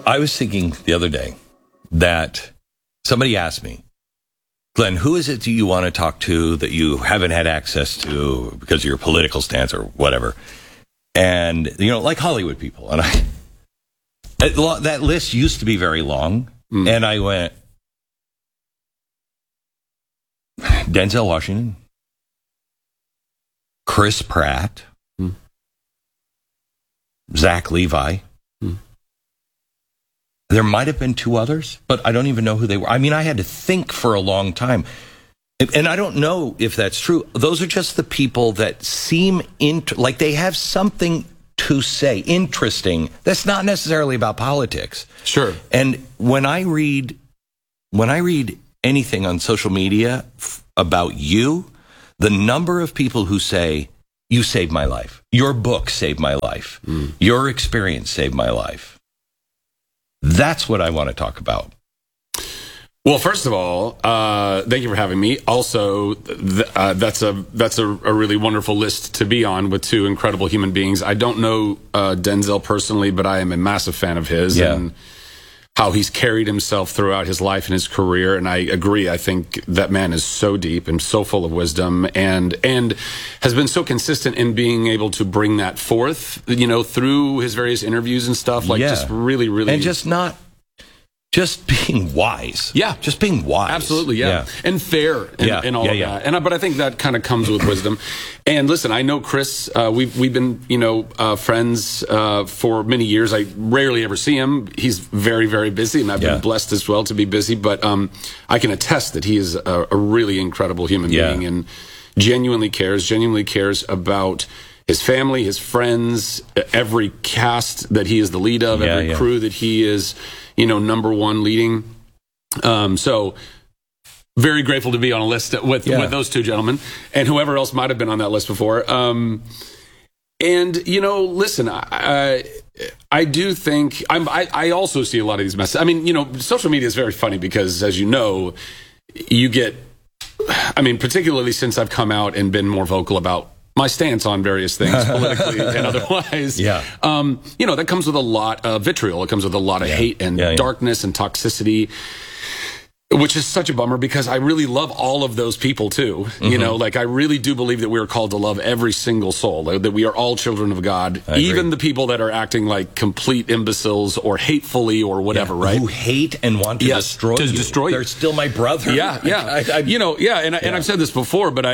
I was thinking the other day that somebody asked me, Glenn, who is it you want to talk to that you haven't had access to because of your political stance or whatever? And, like Hollywood people. And that list used to be very long. And I went, Denzel Washington, Chris Pratt, Zach Levi. There might have been two others, but I don't even know who they were. I mean, I had to think for a long time. And I don't know if that's true. Those are just the people that seem like they have something to say, interesting. That's not necessarily about politics. Sure. And when I read anything on social media about you, the number of people who say, you saved my life, your book saved my life, your experience saved my life. That's what I want to talk about. Well, first of all, thank you for having me. Also, that's a really wonderful list to be on with two incredible human beings. I don't know Denzel personally, but I am a massive fan of his and how he's carried himself throughout his life and his career. And I agree. I think that man is so deep and so full of wisdom and has been so consistent in being able to bring that forth, through his various interviews and stuff. Just really, really. And just being wise. Yeah. Just being wise. Absolutely, yeah. And fair and all of that. But I think that kind of comes with wisdom. And listen, I know Chris, we've been, friends for many years. I rarely ever see him. He's very, very busy, and I've been blessed as well to be busy. But I can attest that he is a really incredible human being and genuinely cares about his family, his friends, every cast that he is the lead of, every crew that he is, number one leading. So very grateful to be on a list with those two gentlemen and whoever else might have been on that list before. Listen, I do think I also see a lot of these messages. I mean, social media is very funny because, as you know, you get, particularly since I've come out and been more vocal about my stance on various things politically and otherwise. That comes with a lot of vitriol. It comes with a lot of hate and darkness and toxicity, which is such a bummer because I really love all of those people too. I really do believe that we are called to love every single soul, that we are all children of God, even the people that are acting like complete imbeciles or hatefully or whatever, right? Who hate and want to destroy you. They're still my brother. And I've said this before, but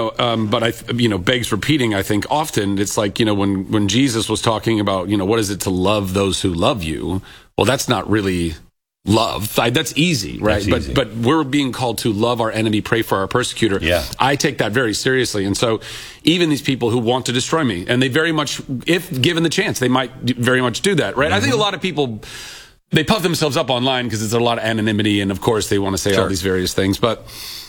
begs repeating. I think often it's like, when Jesus was talking about, what is it to love those who love you? Well, that's not really love. That's easy, right? That's easy. But we're being called to love our enemy, pray for our persecutor. I take that very seriously. And so even these people who want to destroy me, and they very much, if given the chance, they might very much do that, right? I think a lot of people, they puff themselves up online because there's a lot of anonymity, and of course they want to say all these various things. But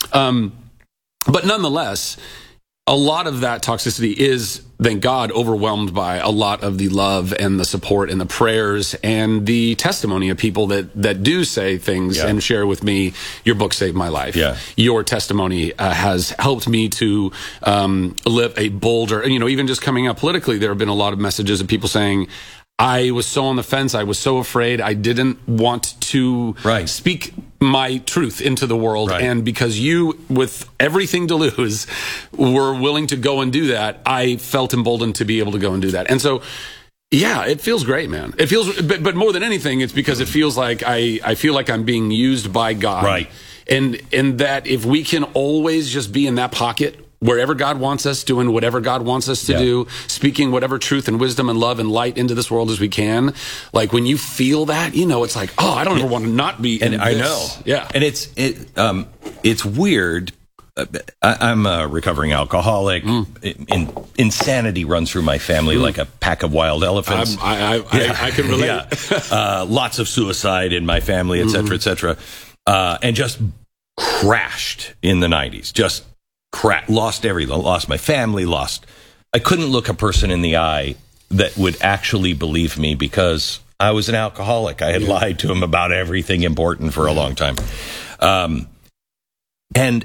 nonetheless, a lot of that toxicity is, thank God, overwhelmed by a lot of the love and the support and the prayers and the testimony of people that do say things and share with me, your book saved my life. Your testimony has helped me to live a bolder, even just coming out politically, there have been a lot of messages of people saying, I was so on the fence. I was so afraid. I didn't want to speak my truth into the world. And because you, with everything to lose, were willing to go and do that, I felt emboldened to be able to go and do that. And so, it feels great, man. It feels, but more than anything, it's because it feels like I feel like I'm being used by God. And that if we can always just be in that pocket, wherever God wants us, doing whatever God wants us to do, speaking whatever truth and wisdom and love and light into this world as we can. Like when you feel that, it's like, I don't ever want to not be in this. I know. And it's weird. I'm a recovering alcoholic. Insanity runs through my family like a pack of wild elephants. I can relate. Lots of suicide in my family, et cetera, et cetera. And just crashed in the 90s. Just lost everything, lost my family, I couldn't look a person in the eye that would actually believe me because I was an alcoholic. I had lied to him about everything important for a long time. And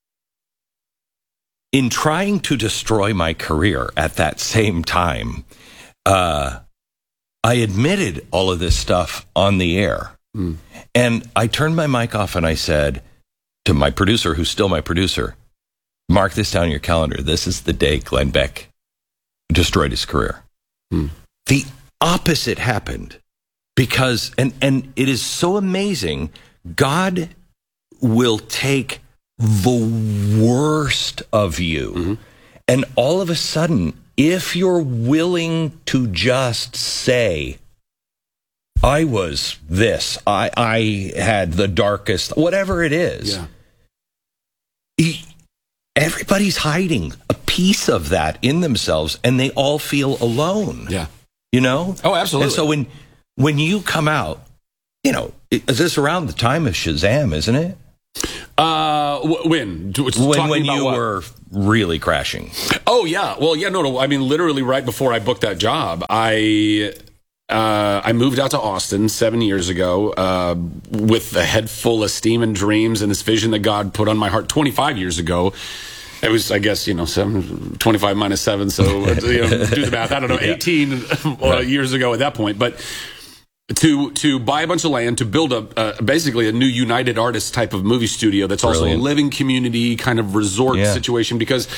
in trying to destroy my career at that same time, I I admitted all of this stuff on the air. And I turned my mic off and I said to my producer, who's still my producer, mark this down in your calendar. This is the day Glenn Beck destroyed his career. The opposite happened because, and it is so amazing, God will take the worst of you. And all of a sudden, if you're willing to just say, I was this, I had the darkest, whatever it is. Everybody's hiding a piece of that in themselves, and they all feel alone. You know? Oh, absolutely. And so when you come out, you know, is this around the time of Shazam, isn't it? When you were really crashing. Oh yeah. Well, yeah, no. I mean, literally right before I booked that job, I moved out to Austin 7 years ago, with a head full of steam and dreams and this vision that God put on my heart 25 years ago. It was, I guess, 25 minus 7. So, do the math. I don't know, 18 years ago at that point. But to buy a bunch of land, to build basically a new United Artists type of movie studio that's also a living community kind of resort situation. Because,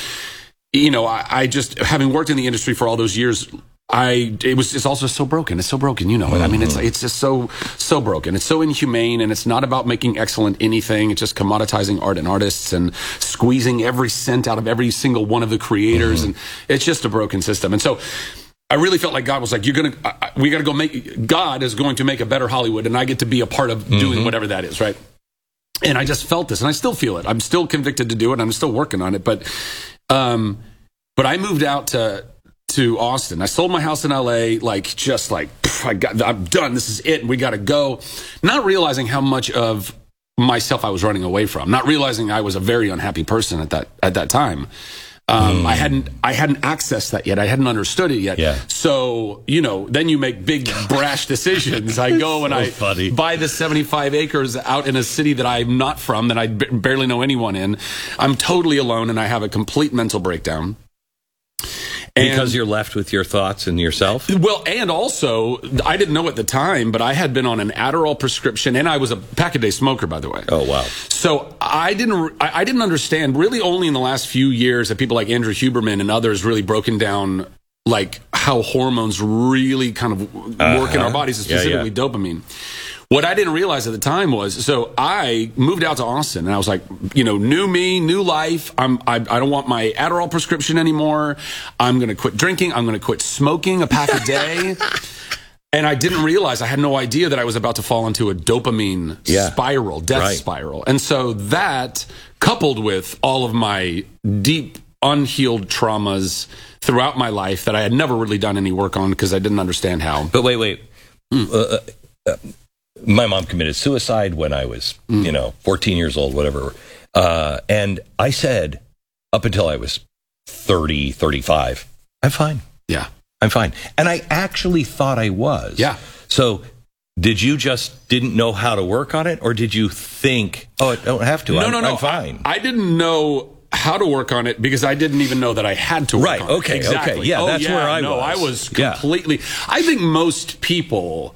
I just, having worked in the industry for all those years, it's also so broken. It's so broken, it. I mean, it's just so broken. It's so inhumane, and it's not about making excellent anything. It's just commoditizing art and artists and squeezing every cent out of every single one of the creators. And it's just a broken system. And so I really felt like God was like, we got to go God is going to make a better Hollywood, and I get to be a part of doing whatever that is, right? And I just felt this, and I still feel it. I'm still convicted to do it. I'm still working on it. But I moved out to Austin. I sold my house in LA, I'm done. This is it. We got to go. Not realizing how much of myself I was running away from. Not realizing I was a very unhappy person at that time. I hadn't accessed that yet. I hadn't understood it yet. So, then you make big, brash decisions. I go and buy the 75 acres out in a city that I'm not from, that I barely know anyone in. I'm totally alone, and I have a complete mental breakdown. Because you're left with your thoughts and yourself? Well, and also, I didn't know at the time, but I had been on an Adderall prescription, and I was a pack-a-day smoker, by the way. Oh, wow. So I didn't understand, really only in the last few years, that people like Andrew Huberman and others really broken down, like, how hormones really kind of work in our bodies, specifically dopamine. What I didn't realize at the time was, so I moved out to Austin, and I was like, new me, new life. I don't want my Adderall prescription anymore. I'm going to quit drinking. I'm going to quit smoking a pack a day. And I didn't realize, I had no idea that I was about to fall into a dopamine spiral, death spiral. And so that, coupled with all of my deep, unhealed traumas throughout my life that I had never really done any work on because I didn't understand how. But wait. My mom committed suicide when I was, 14 years old, whatever. And I said, up until I was 30, 35, I'm fine. Yeah. I'm fine. And I actually thought I was. Yeah. So did you just didn't know how to work on it? Or did you think, I don't have to. No. I'm fine. I didn't know how to work on it because I didn't even know that I had to work on it. Okay. Exactly. Okay. Yeah, that's where I was. No, I was completely. I think most people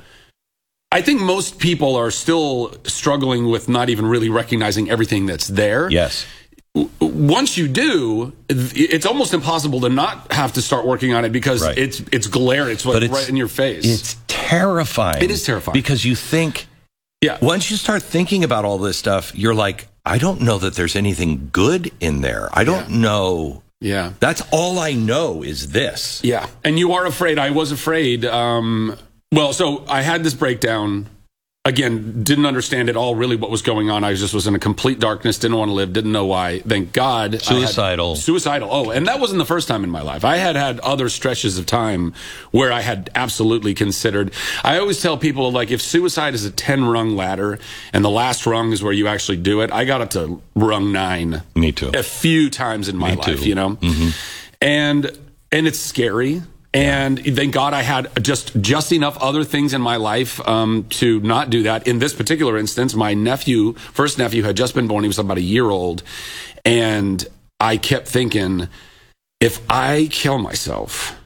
are still struggling with not even really recognizing everything that's there. Yes. Once you do, it's almost impossible to not have to start working on it because it's glare. It's right in your face. It's terrifying. It is terrifying. Because you think, once you start thinking about all this stuff, you're like, I don't know that there's anything good in there. I don't know. Yeah. That's all I know is this. Yeah. And you are afraid. I was afraid. So I had this breakdown. Again, didn't understand at all really what was going on. I just was in a complete darkness, didn't want to live, didn't know why. Thank God. Suicidal. Oh, and that wasn't the first time in my life. I had other stretches of time where I had absolutely considered. I always tell people, like, if suicide is a 10-rung ladder and the last rung is where you actually do it, I got up to rung 9. Me too. A few times in my life, Mm-hmm. And it's scary. And thank God I had just enough other things in my life to not do that. In this particular instance, my first nephew had just been born. He was about a year old. And I kept thinking, if I kill myself,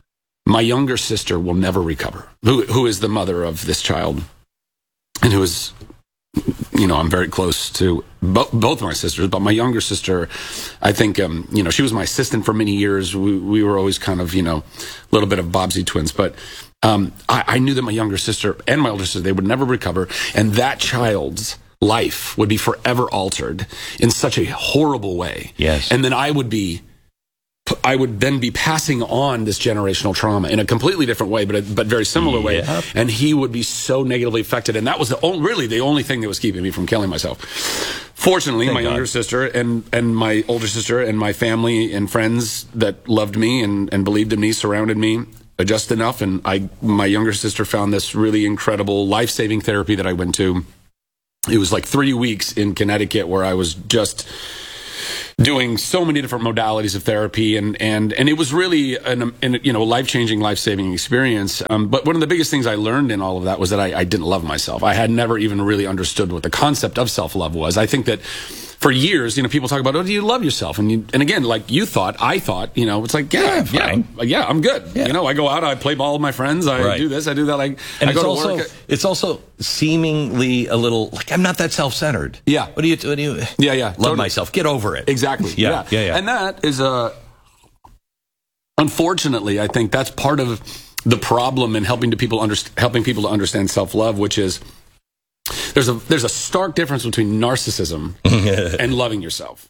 my younger sister will never recover, who is the mother of this child, and who is, I'm very close to both of my sisters, but my younger sister, I think, she was my assistant for many years. We were always kind of, a little bit of Bobbsey twins, but I knew that my younger sister and my older sister, they would never recover, and that child's life would be forever altered in such a horrible way. Yes. And then I would then be passing on this generational trauma in a completely different way, but very similar way. And he would be so negatively affected. And that was the only thing that was keeping me from killing myself. Fortunately, my younger sister and my older sister and my family and friends that loved me and believed in me surrounded me just enough. And my younger sister found this really incredible life-saving therapy that I went to. It was like 3 weeks in Connecticut where I was just doing so many different modalities of therapy, and it was really a life-changing, life-saving experience. But one of the biggest things I learned in all of that was that I didn't love myself. I had never even really understood what the concept of self-love was. I think that for years, people talk about, do you love yourself? And again, like I thought, it's like, I'm good. Yeah. I go out, I play ball with my friends, I do this, I do that. And I go to work. It's also seemingly a little like I'm not that self-centered. Yeah. What do you? Love myself. Get over it. Exactly. Yeah. And that is unfortunately, I think that's part of the problem in helping people to understand self-love, which is there's a stark difference between narcissism and loving yourself.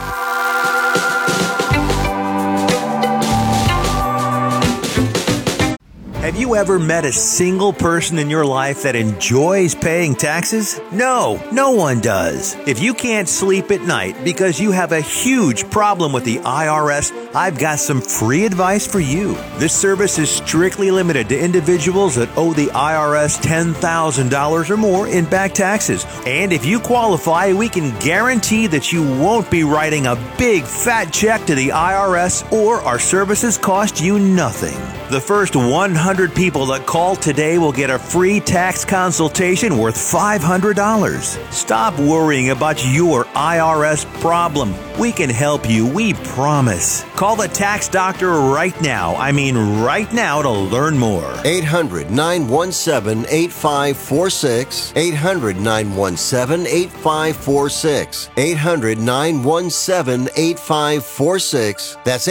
Have you ever met a single person in your life that enjoys paying taxes? No one does. If you can't sleep at night because you have a huge problem with the IRS, I've got some free advice for you. This service is strictly limited to individuals that owe the IRS $10,000 or more in back taxes. And if you qualify, we can guarantee that you won't be writing a big fat check to the IRS, or our services cost you nothing. The first 100 people that call today will get a free tax consultation worth $500. Stop worrying about your IRS problem. We can help you, we promise. Call the tax doctor right now. I mean right now to learn more. 800-917-8546. 800-917-8546. 800-917-8546. That's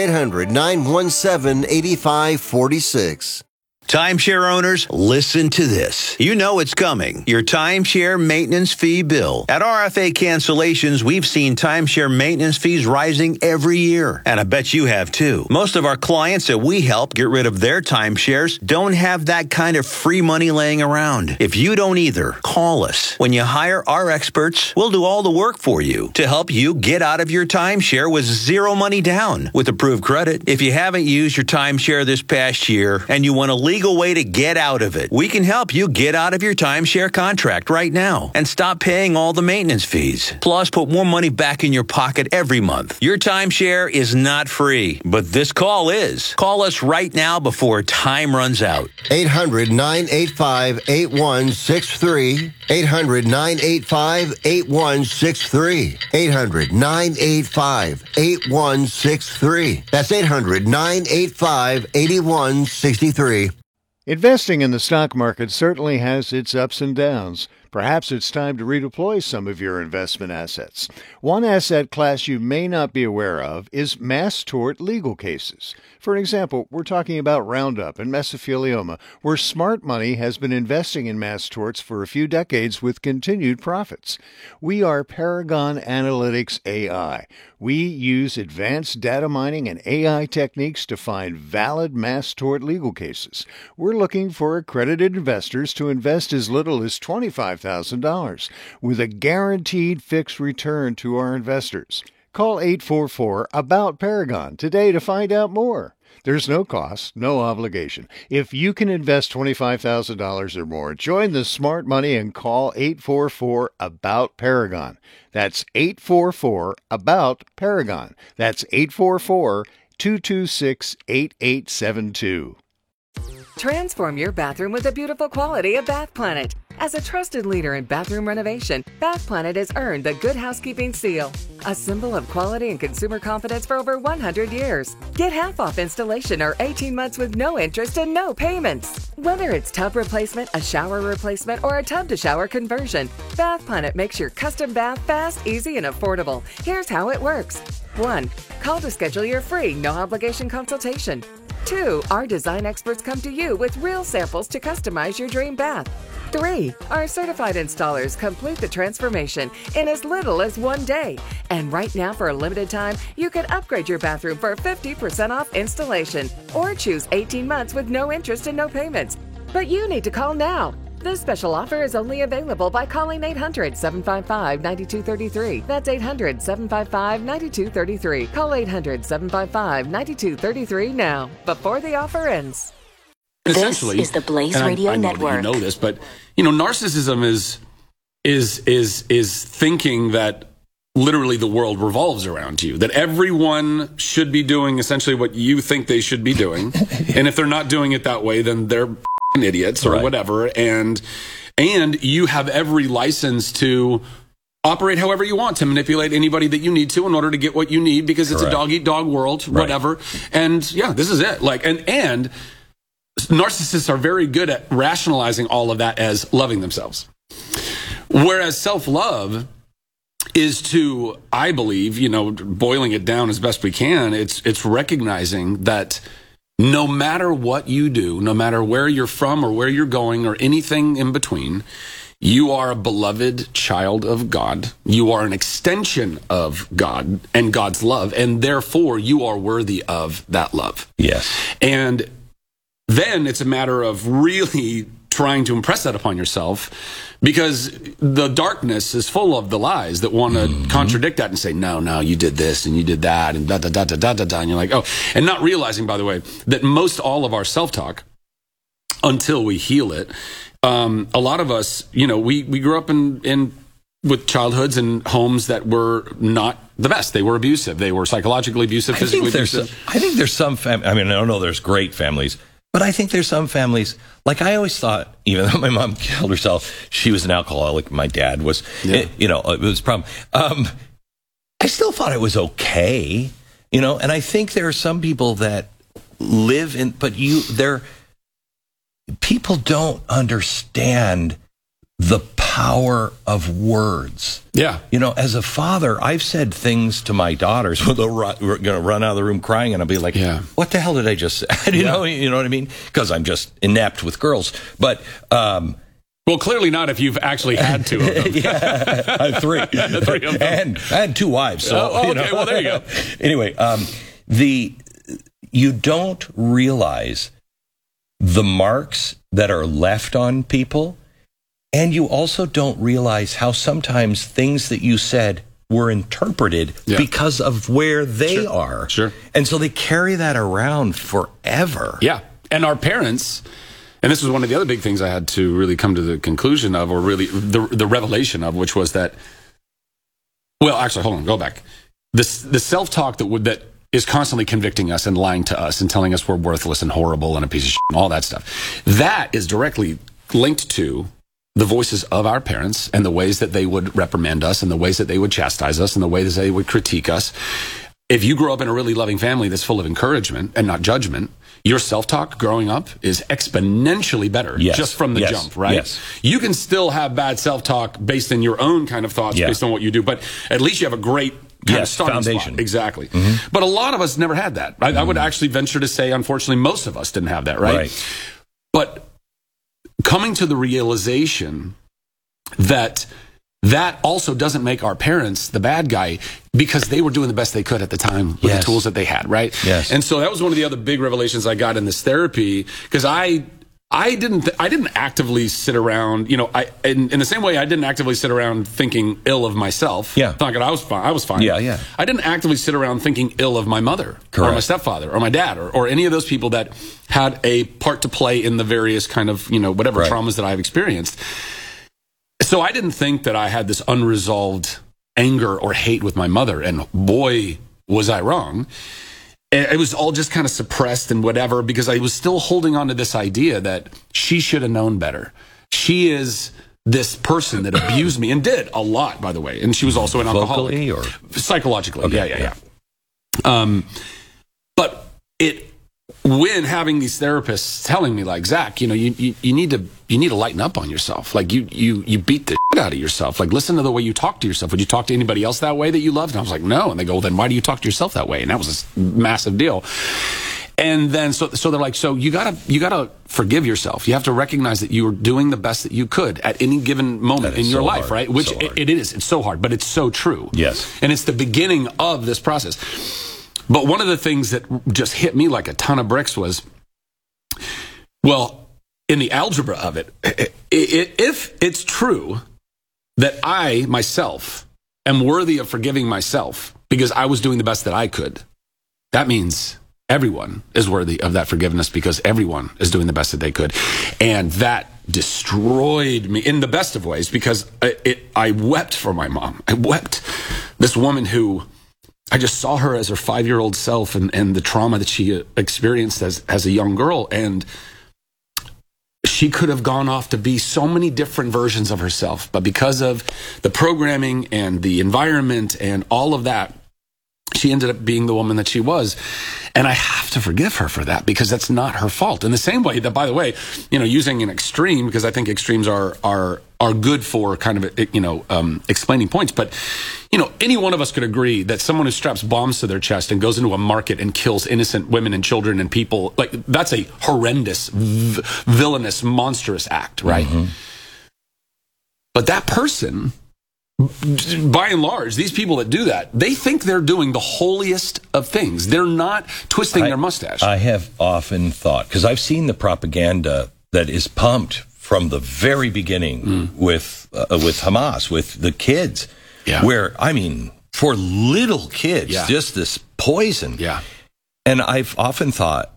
800-917-8546. Timeshare owners, listen to this. You know it's coming. Your timeshare maintenance fee bill. At RFA Cancellations, we've seen timeshare maintenance fees rising every year. And I bet you have too. Most of our clients that we help get rid of their timeshares don't have that kind of free money laying around. If you don't either, call us. When you hire our experts, we'll do all the work for you to help you get out of your timeshare with zero money down with approved credit. If you haven't used your timeshare this past year and you want to leave way to get out of it, we can help you get out of your timeshare contract right now and stop paying all the maintenance fees. Plus, put more money back in your pocket every month. Your timeshare is not free, but this call is. Call us right now before time runs out. 800-985-8163. 800-985-8163. 800-985-8163. That's 800-985-8163. Investing in the stock market certainly has its ups and downs. Perhaps it's time to redeploy some of your investment assets. One asset class you may not be aware of is mass tort legal cases. For example, we're talking about Roundup and mesothelioma, where smart money has been investing in mass torts for a few decades with continued profits. We are Paragon Analytics AI. We use advanced data mining and AI techniques to find valid mass tort legal cases. We're looking for accredited investors to invest as little as $25,000 with a guaranteed fixed return to our investors. Call 844-ABOUT-PARAGON today to find out more. There's no cost, no obligation. If you can invest $25,000 or more, join the smart money and call 844-ABOUT-PARAGON. That's 844-ABOUT-PARAGON. That's 844-226-8872. Transform your bathroom with the beautiful quality of Bath Planet. As a trusted leader in bathroom renovation, Bath Planet has earned the Good Housekeeping seal, a symbol of quality and consumer confidence for over 100 years. Get half off installation or 18 months with no interest and no payments. Whether it's tub replacement, a shower replacement, or a tub-to-shower conversion, Bath Planet makes your custom bath fast, easy, and affordable. Here's how it works. 1. Call to schedule your free, no-obligation consultation. 2. Our design experts come to you with real samples to customize your dream bath. 3. Our certified installers complete the transformation in as little as 1 day. And right now, for a limited time, you can upgrade your bathroom for 50% off installation or choose 18 months with no interest and no payments. But you need to call now. This special offer is only available by calling 800-755-9233. That's 800-755-9233. Call 800-755-9233 now, before the offer ends. This is the Blaze Radio Network. You know this, but narcissism is thinking that literally the world revolves around you. That everyone should be doing essentially what you think they should be doing, and if they're not doing it that way, then they're idiots or whatever. And you have every license to operate however you want, to manipulate anybody that you need to in order to get what you need, because it's a dog-eat-dog world, whatever. And yeah, this is it. And narcissists are very good at rationalizing all of that as loving themselves. Whereas self-love is to, I believe, boiling it down as best we can, it's recognizing that no matter what you do, no matter where you're from or where you're going or anything in between, you are a beloved child of God. You are an extension of God and God's love, and therefore you are worthy of that love. Yes. And then it's a matter of really trying to impress that upon yourself, because the darkness is full of the lies that want to contradict that and say, no, you did this and you did that and da-da-da-da-da-da-da. And you're like, oh, and not realizing, by the way, that most all of our self-talk, until we heal it, a lot of us, we grew up in with childhoods and homes that were not the best. They were abusive. They were psychologically abusive, physically abusive. I think there's some I don't know, there's great families, but I think there's some families, like I always thought, even though my mom killed herself, she was an alcoholic, my dad was, it was a problem. I still thought it was okay, and I think there are some people that live in, people don't understand the power of words. Yeah. As a father, I've said things to my daughters where we're going to run out of the room crying, and I'll be like, what the hell did I just say? You know what I mean? Because I'm just inept with girls. But, well, clearly not if you've actually had two of them. I have three. 3 of them. And I had 2 wives. So, okay, well, there you go. Anyway, you don't realize the marks that are left on people. And you also don't realize how sometimes things that you said were interpreted because of where they are. Sure. And so they carry that around forever. Yeah. And our parents, and this was one of the other big things I had to really come to the conclusion of, or really the revelation of, which was that, well, actually, hold on, go back. The self-talk that is constantly convicting us and lying to us and telling us we're worthless and horrible and a piece of shit and all that stuff, that is directly linked to the voices of our parents and the ways that they would reprimand us and the ways that they would chastise us and the ways that they would critique us. If you grow up in a really loving family that's full of encouragement and not judgment, your self-talk growing up is exponentially better just from the jump, right? Yes. You can still have bad self-talk based on your own kind of thoughts, based on what you do, but at least you have a great kind of starting foundation. Spot. Exactly. Mm-hmm. But a lot of us never had that. I would actually venture to say, unfortunately, most of us didn't have that, right? But coming to the realization that also doesn't make our parents the bad guy, because they were doing the best they could at the time with the tools that they had, right? Yes. And so that was one of the other big revelations I got in this therapy, because I didn't actively sit around, in the same way I didn't actively sit around thinking ill of myself. Yeah. Thinking I was fine. Yeah. I didn't actively sit around thinking ill of my mother or my stepfather or my dad or any of those people that had a part to play in the various kind of, whatever traumas that I've experienced. So I didn't think that I had this unresolved anger or hate with my mother, and boy, was I wrong. It was all just kind of suppressed and whatever, because I was still holding on to this idea that she should have known better. She is this person that abused me and did a lot, by the way. And she was also an alcoholic. Vocally or psychologically? Okay. Yeah. But when having these therapists telling me, like, Zach, you need to lighten up on yourself. Like, you beat the shit out of yourself. Like, listen to the way you talk to yourself. Would you talk to anybody else that way that you loved? And I was like, no. And they go, well, then why do you talk to yourself that way? And that was a massive deal. And then, so they're like, so you gotta forgive yourself. You have to recognize that you were doing the best that you could at any given moment in your life, right? Which it is. It's so hard, but it's so true. Yes. And it's the beginning of this process. But one of the things that just hit me like a ton of bricks was, well, in the algebra of it, if it's true that I, myself, am worthy of forgiving myself because I was doing the best that I could, that means everyone is worthy of that forgiveness because everyone is doing the best that they could. And that destroyed me in the best of ways because I wept for my mom. I wept. This woman who, I just saw her as her 5-year-old self and the trauma that she experienced as a young girl. And she could have gone off to be so many different versions of herself. But because of the programming and the environment and all of that, she ended up being the woman that she was. And I have to forgive her for that because that's not her fault. In the same way that, by the way, using an extreme, because I think extremes are good for kind of, explaining points. But, any one of us could agree that someone who straps bombs to their chest and goes into a market and kills innocent women and children and people, like, that's a horrendous, villainous, monstrous act, right? Mm-hmm. But that person, by and large, these people that do that, they think they're doing the holiest of things. They're not twisting their mustache. I have often thought, because I've seen the propaganda that is pumped from the very beginning with Hamas, with the kids, where, for little kids, just this poison. Yeah. And I've often thought,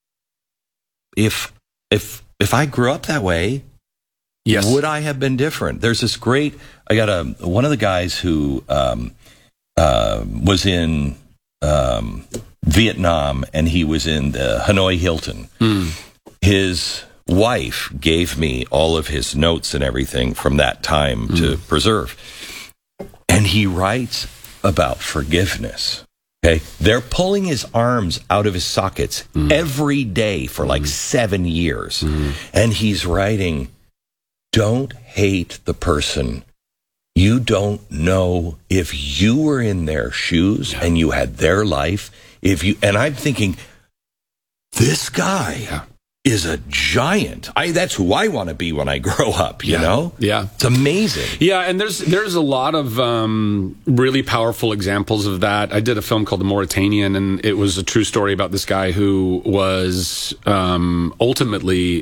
if I grew up that way, would I have been different? There's this great, I got one of the guys who was in Vietnam, and he was in the Hanoi Hilton. His wife gave me all of his notes and everything from that time to preserve. And he writes about forgiveness. Okay, they're pulling his arms out of his sockets every day for like 7 years. And he's writing, don't hate the person. You don't know if you were in their shoes and you had their life. And I'm thinking, this guy is a giant. That's who I want to be when I grow up, you know? Yeah. It's amazing. Yeah, and there's a lot of really powerful examples of that. I did a film called The Mauritanian, and it was a true story about this guy who was ultimately,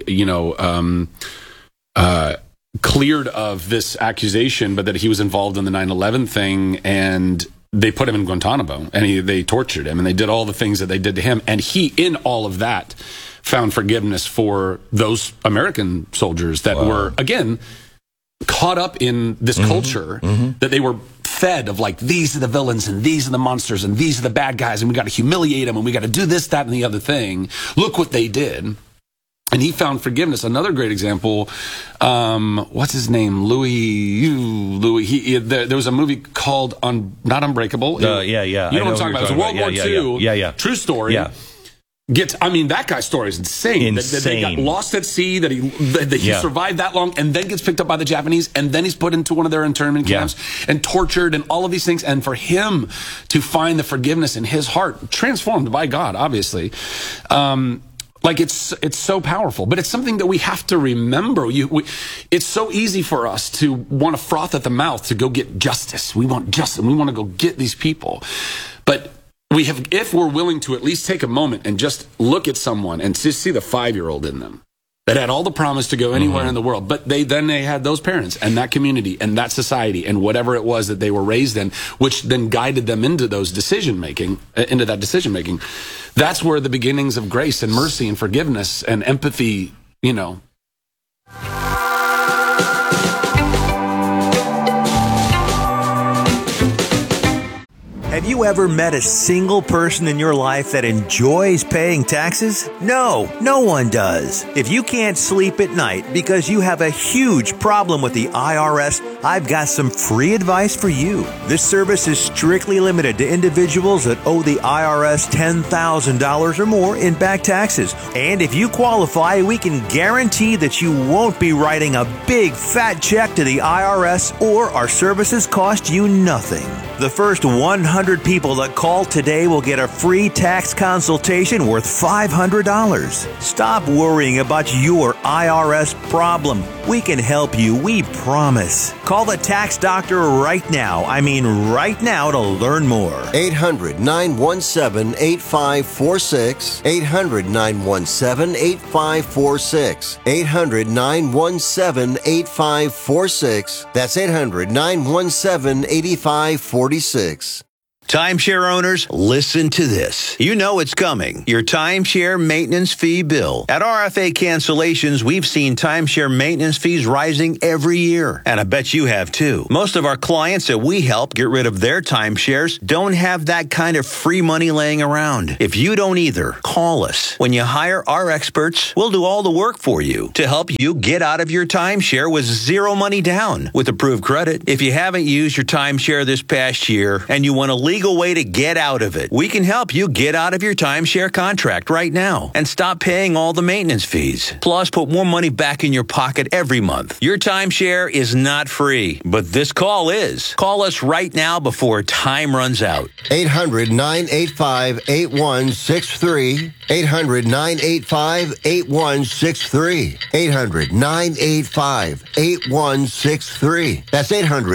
cleared of this accusation, but that he was involved in the 9/11 thing, and they put him in Guantanamo, and they tortured him, and they did all the things that they did to him, and he, in all of that, found forgiveness for those American soldiers that were, again, caught up in this culture that they were fed of, like, these are the villains, and these are the monsters, and these are the bad guys, and we got to humiliate them, and we got to do this, that, and the other thing. Look what they did. And he found forgiveness. Another great example, what's his name? Louis. There was a movie called not Unbreakable. Yeah. You know what I'm talking about? It was a World War II. Yeah. True story. Yeah. That guy's story is insane. That they got lost at sea, that he survived that long, and then gets picked up by the Japanese, and then he's put into one of their internment camps and tortured and all of these things. And for him to find the forgiveness in his heart, transformed by God, obviously, it's so powerful, but it's something that we have to remember. It's so easy for us to want to froth at the mouth to go get justice. We want justice, and we want to go get these people. But if we're willing to at least take a moment and just look at someone and just see the 5-year-old in them that had all the promise to go anywhere in the world, but they had those parents and that community and that society and whatever it was that they were raised in, which then guided them into that decision making. That's where the beginnings of grace and mercy and forgiveness and empathy, Have you you ever met a single person in your life that enjoys paying taxes? No, no one does. If you can't sleep at night because you have a huge problem with the IRS, I've got some free advice for you. This service is strictly limited to individuals that owe the IRS $10,000 or more in back taxes. And if you qualify, we can guarantee that you won't be writing a big fat check to the IRS, or our services cost you nothing. The first 100 people that call today will get a free tax consultation worth $500. Stop worrying about your IRS problem. We can help you, we promise. Call the tax doctor right now. I mean right now to learn more. 800-917-8546. 800-917-8546. 800-917-8546. That's 800-917-8546. Timeshare owners, listen to this. You know it's coming. Your timeshare maintenance fee bill. At RFA Cancellations, we've seen timeshare maintenance fees rising every year. And I bet you have too. Most of our clients that we help get rid of their timeshares don't have that kind of free money laying around. If you don't either, call us. When you hire our experts, we'll do all the work for you to help you get out of your timeshare with zero money down with approved credit. If you haven't used your timeshare this past year and you want to legal way to get out of it, we can help you get out of your timeshare contract right now and stop paying all the maintenance fees. Plus, put more money back in your pocket every month. Your timeshare is not free, but this call is. Call us right now before time runs out. 800-985-8163. 800-985-8163. 800-985-8163. That's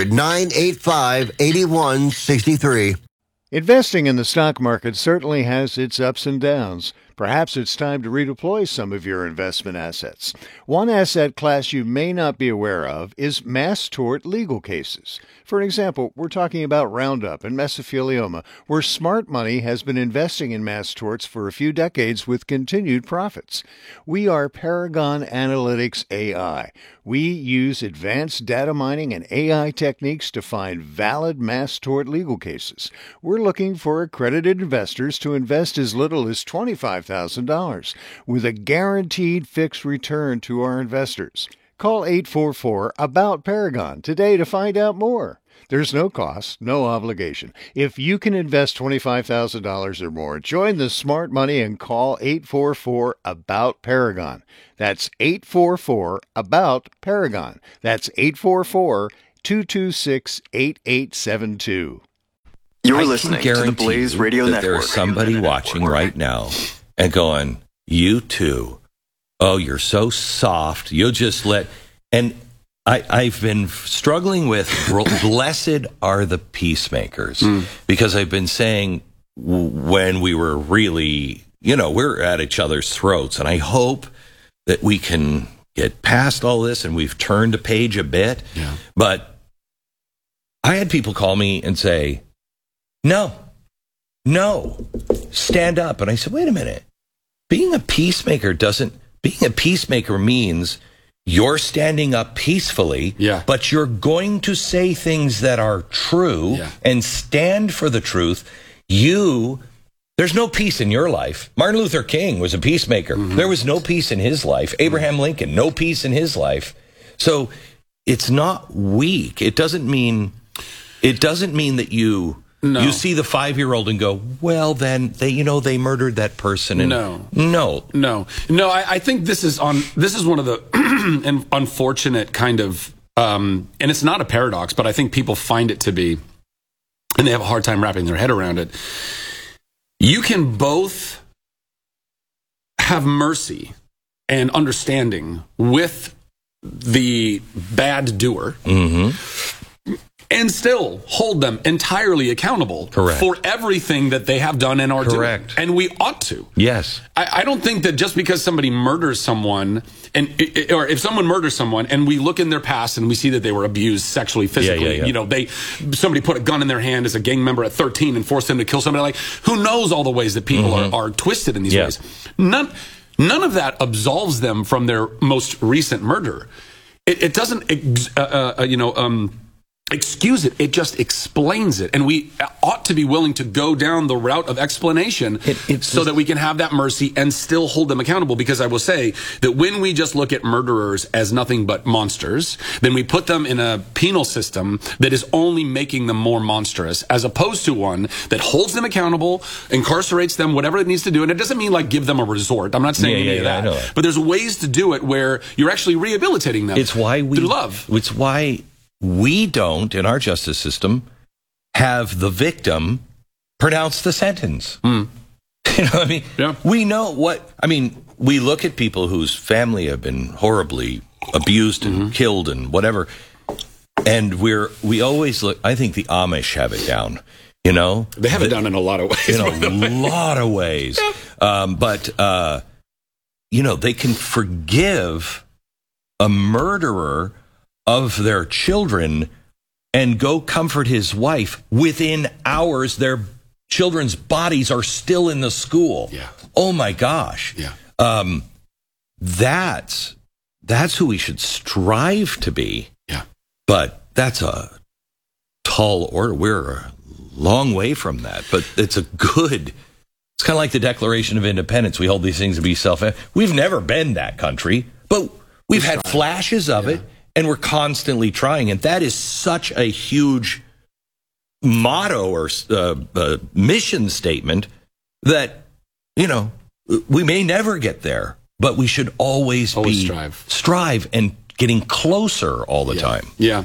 800-985-8163. Investing in the stock market certainly has its ups and downs. Perhaps it's time to redeploy some of your investment assets. One asset class you may not be aware of is mass tort legal cases. For example, we're talking about Roundup and mesothelioma, where smart money has been investing in mass torts for a few decades with continued profits. We are Paragon Analytics AI. We use advanced data mining and AI techniques to find valid mass tort legal cases. We're looking for accredited investors to invest as little as $25,000 with a guaranteed fixed return to our investors. Call 844-ABOUT-PARAGON today to find out more. There's no cost, no obligation. If you can invest $25,000 or more, join the smart money and call 844-ABOUT-PARAGON. That's 844-ABOUT-PARAGON. That's 844-226-8872. You're listening to the Blaze Radio Network. There's somebody watching right now and going, you too. Oh, you're so soft. You'll just let... And I've been struggling with blessed are the peacemakers, because I've been saying when we were really, we're at each other's throats, and I hope that we can get past all this and we've turned a page a bit. Yeah. But I had people call me and say, no, stand up. And I said, wait a minute. Being a peacemaker means you're standing up peacefully, but you're going to say things that are true and stand for the truth. There's no peace in your life. Martin Luther King was a peacemaker. Mm-hmm. There was no peace in his life. Abraham Lincoln, no peace in his life. So it's not weak. It doesn't mean that you see the 5-year-old and go, well, then they murdered that person. And no. I think this is one of the unfortunate kind of, and it's not a paradox, but I think people find it to be, and they have a hard time wrapping their head around it. You can both have mercy and understanding with the bad doer. Mm-hmm. And still hold them entirely accountable for everything that they have done and are doing. And we ought to. Yes. I don't think that just because somebody murders someone, or if someone murders someone and we look in their past and we see that they were abused sexually, physically, somebody put a gun in their hand as a gang member at 13 and forced them to kill somebody. Like, who knows all the ways that people are twisted in these ways. None of that absolves them from their most recent murder. It doesn't, excuse it. It just explains it. And we ought to be willing to go down the route of explanation so that we can have that mercy and still hold them accountable. Because I will say that when we just look at murderers as nothing but monsters, then we put them in a penal system that is only making them more monstrous, as opposed to one that holds them accountable, incarcerates them, whatever it needs to do. And it doesn't mean like give them a resort. I'm not saying any of that. I know that. But there's ways to do it where you're actually rehabilitating them. It's why through love. It's why we don't, in our justice system, have the victim pronounce the sentence. You know what I mean? Yeah. We know what, I mean, we look at people whose family have been horribly abused and killed and whatever, and we always look, I think the Amish have it down, you know? They have it down in a lot of ways. In a lot of ways. But, you know, they can forgive a murderer of their children and go comfort his wife. Within hours, their children's bodies are still in the school. Yeah. Oh my gosh. Yeah. That's who we should strive to be. Yeah. But that's a tall order. We're a long way from that. But it's a good, it's kind of like the Declaration of Independence. We hold these things to be we've never been that country, but we've had flashes of it. And we're constantly trying. And that is such a huge motto or mission statement that, you know, we may never get there, but we should always strive and getting closer all the time. Yeah.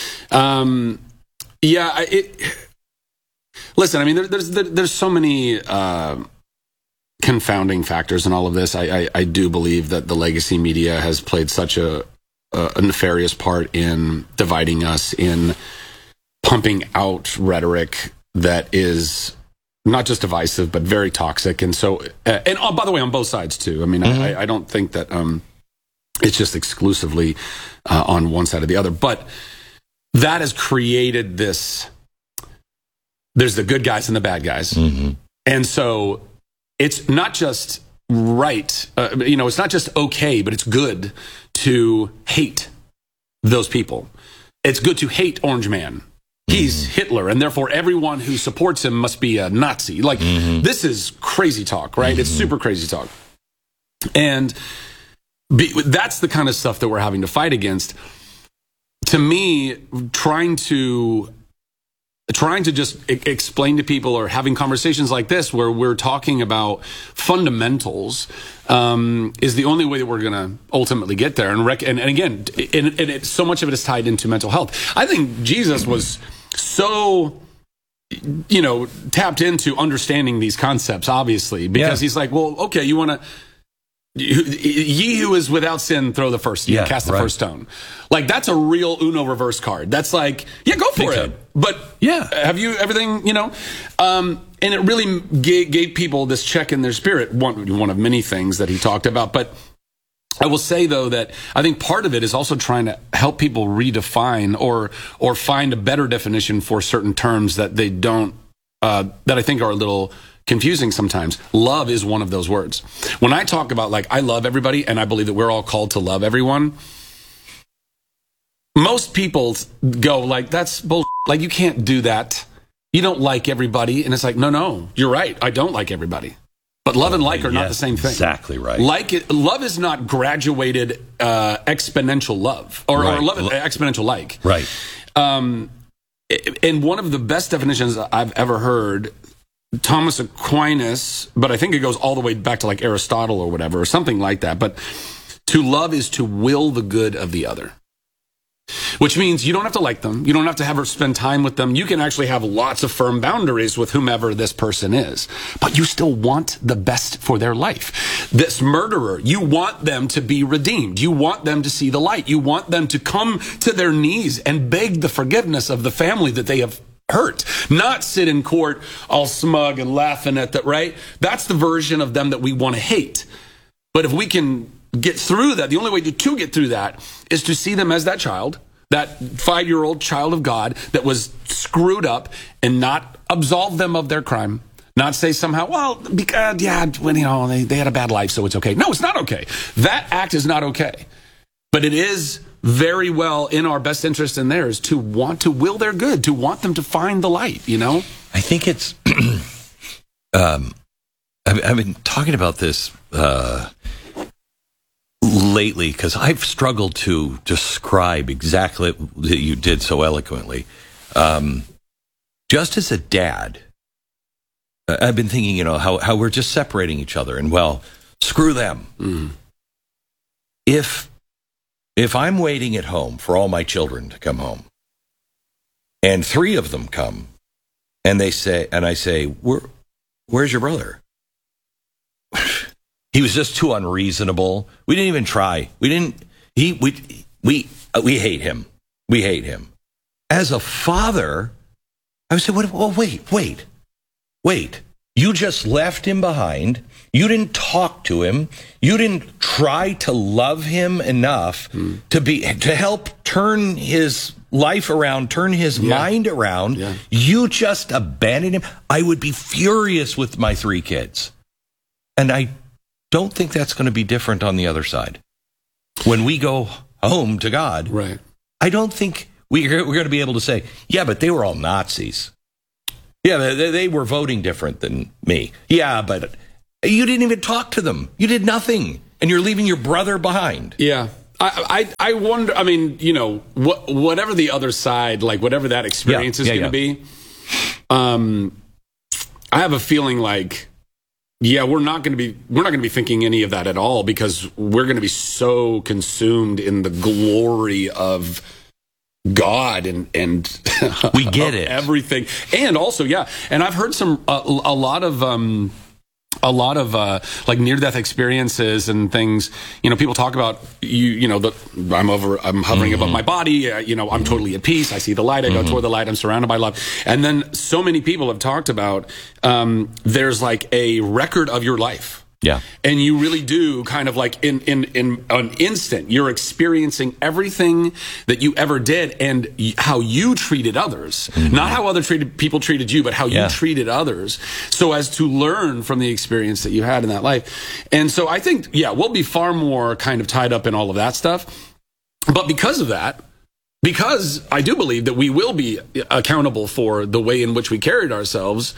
Listen, I mean, there's so many confounding factors in all of this. I do believe that the legacy media has played such a nefarious part in dividing us, in pumping out rhetoric that is not just divisive, but very toxic. And so, and by the way, on both sides too. I mean, I don't think that it's just exclusively on one side or the other, but that has created this, there's the good guys and the bad guys. And so it's not just right, you know, it's not just okay, but it's good to hate those people. It's good to hate Orange Man. He's Hitler, and therefore everyone who supports him must be a Nazi. Like, this is crazy talk, right? It's super crazy talk. And that's the kind of stuff that we're having to fight against. To me, trying to just explain to people, or having conversations like this where we're talking about fundamentals, is the only way that we're going to ultimately get there. And again, so much of it is tied into mental health. I think Jesus was so, you know, tapped into understanding these concepts, obviously, because he's like, well, okay, you want to, ye who is without sin, throw the first, cast the first stone. Like, that's a real Uno reverse card. That's like, yeah, go for it. But have you everything, you know? And it really gave people this check in their spirit. One of many things that he talked about. But I will say, though, that I think part of it is also trying to help people redefine or find a better definition for certain terms that they don't, that I think are a little confusing sometimes. Love is one of those words. When I talk about, like, I love everybody, and I believe that we're all called to love everyone, most people go, like, that's bullshit. Like, you can't do that. You don't like everybody. And it's like, no, you're right. I don't like everybody. But love and like are not the same thing. Exactly right. Love is not graduated exponential love, or love exponential like. Right. And one of the best definitions I've ever heard, Thomas Aquinas, but I think it goes all the way back to like Aristotle or whatever, or something like that. But to love is to will the good of the other. Which means you don't have to like them. You don't have to have her spend time with them. You can actually have lots of firm boundaries with whomever this person is. But you still want the best for their life. This murderer, you want them to be redeemed. You want them to see the light. You want them to come to their knees and beg the forgiveness of the family that they have hurt. Not sit in court all smug and laughing at that, right? That's the version of them that we want to hate. But if we can get through that, the only way to get through that is to see them as that child, that 5-year-old child of God that was screwed up, and not absolve them of their crime. Not say somehow, well, because, when, you know, they had a bad life, so it's okay. No, it's not okay. That act is not okay. But it is very well in our best interest and theirs to want to will their good, to want them to find the light, I think it's, I've been talking about this lately because I've struggled to describe exactly what you did so eloquently. Just as a dad, I've been thinking, how we're just separating each other, and well, screw them. Mm. If I'm waiting at home for all my children to come home, and 3 of them come, and I say, where's your brother? He was just too unreasonable. We didn't even try. We hate him. We hate him. As a father, I would say, wait. You just left him behind. You didn't talk to him. You didn't try to love him enough to help turn his life around, turn his mind around. Yeah. You just abandoned him. I would be furious with my 3 kids. And I don't think that's going to be different on the other side. When we go home to God, right? I don't think we're going to be able to say, yeah, but they were all Nazis. Yeah, they were voting different than me. Yeah, but you didn't even talk to them. You did nothing. And you're leaving your brother behind. Yeah. I wonder, whatever the other side, like whatever that experience is going to be, I have a feeling like, we're not going to be thinking any of that at all, because we're going to be so consumed in the glory of God and we get it, everything. And also, and I've heard a lot of like near-death experiences and things. People talk about I'm hovering above my body. I'm totally at peace. I see the light. I go toward the light. I'm surrounded by love. And then so many people have talked about there's like a record of your life. Yeah. And you really do kind of like in an instant, you're experiencing everything that you ever did and how you treated others. Mm-hmm. Not how other people treated you, but how you treated others, so as to learn from the experience that you had in that life. And so I think, we'll be far more kind of tied up in all of that stuff. But because of that, because I do believe that we will be accountable for the way in which we carried ourselves,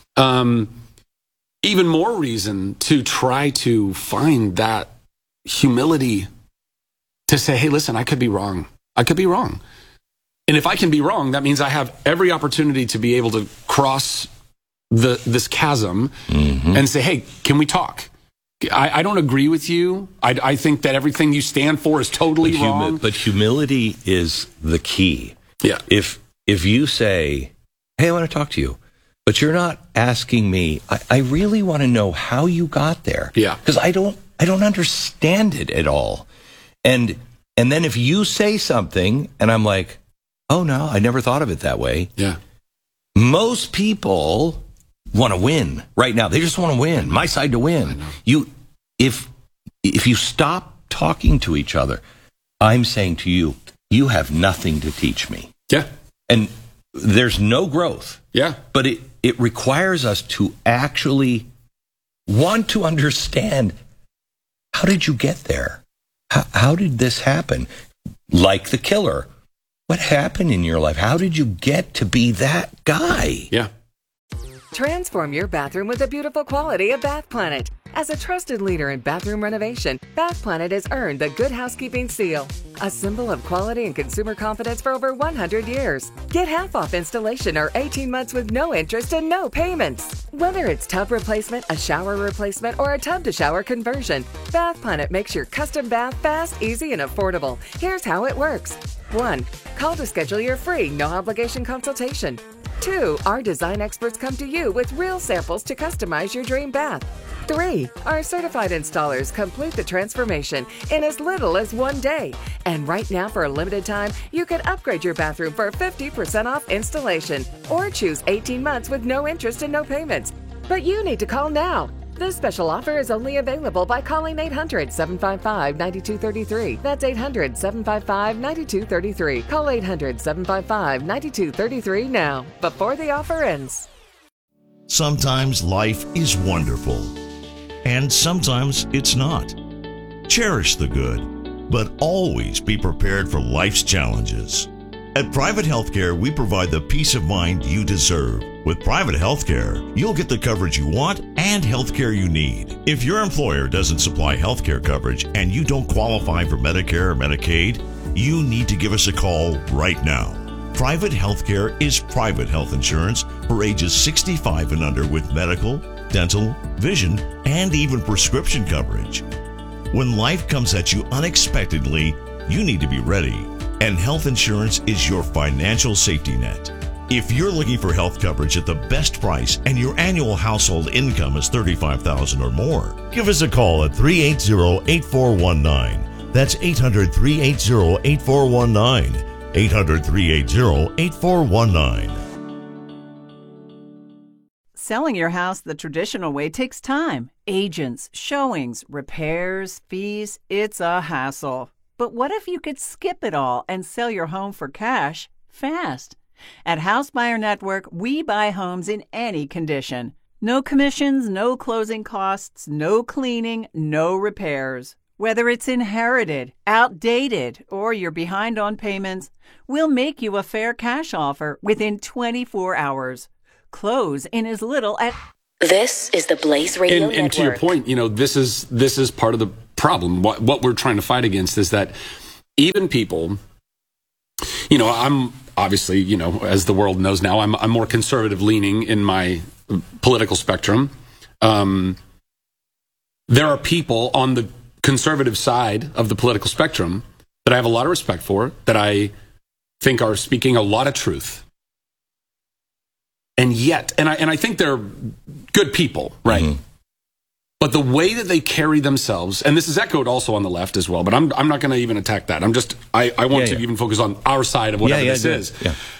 even more reason to try to find that humility to say, hey, listen, I could be wrong. I could be wrong. And if I can be wrong, that means I have every opportunity to be able to cross this chasm and say, hey, can we talk? I don't agree with you. I think that everything you stand for is totally wrong. But humility is the key. Yeah. If you say, hey, I want to talk to you, but you're not asking me, I really want to know how you got there. Yeah. Because I don't understand it at all. And then if you say something and I'm like, oh no, I never thought of it that way. Yeah. Most people want to win right now. They just want to win. My side to win. If you stop talking to each other, I'm saying to you, you have nothing to teach me. Yeah. And there's no growth. Yeah. But it requires us to actually want to understand, how did you get there? How did this happen? Like the killer. What happened in your life? How did you get to be that guy? Yeah. Transform your bathroom with the beautiful quality of Bath Planet. As a trusted leader in bathroom renovation, Bath Planet has earned the Good Housekeeping seal, a symbol of quality and consumer confidence for over 100 years. Get half off installation or 18 months with no interest and no payments. Whether it's tub replacement, a shower replacement, or a tub-to-shower conversion, Bath Planet makes your custom bath fast, easy, and affordable. Here's how it works. 1. Call to schedule your free, no-obligation consultation. 2. Our design experts come to you with real samples to customize your dream bath. 3. Our certified installers complete the transformation in as little as 1 day. And right now, for a limited time, you can upgrade your bathroom for 50% off installation or choose 18 months with no interest and no payments. But you need to call now. This special offer is only available by calling 800-755-9233. That's 800-755-9233. Call 800-755-9233 now, before the offer ends. Sometimes life is wonderful, and sometimes it's not. Cherish the good. but always be prepared for life's challenges. At Private Healthcare, we provide the peace of mind you deserve. With Private Healthcare, you'll get the coverage you want and healthcare you need. If your employer doesn't supply healthcare coverage and you don't qualify for Medicare or Medicaid, you need to give us a call right now. Private Healthcare is private health insurance for ages 65 and under with medical, dental, vision, and even prescription coverage. When life comes at you unexpectedly, you need to be ready. And health insurance is your financial safety net. If you're looking for health coverage at the best price and your annual household income is $35,000 or more, give us a call at 380-8419. That's 800-380-8419. 800-380-8419. Selling your house the traditional way takes time. Agents, showings, repairs, fees. It's a hassle. But what if you could skip it all and sell your home for cash fast? At House Buyer Network, we buy homes in any condition. No commissions, no closing costs, no cleaning, no repairs. Whether it's inherited, outdated, or you're behind on payments, we'll make you a fair cash offer within 24 hours. Close in as little as... This is the Blaze Radio Network. And to your point, this is part of the problem. What we're trying to fight against is that even people, I'm obviously, as the world knows now, I'm more conservative leaning in my political spectrum. There are people on the conservative side of the political spectrum that I have a lot of respect for, that I think are speaking a lot of truth. And yet, and I think they're good people, right? Mm-hmm. But the way that they carry themselves, and this is echoed also on the left as well, but I'm not going to even attack that. I want to even focus on our side of whatever this is. Yeah.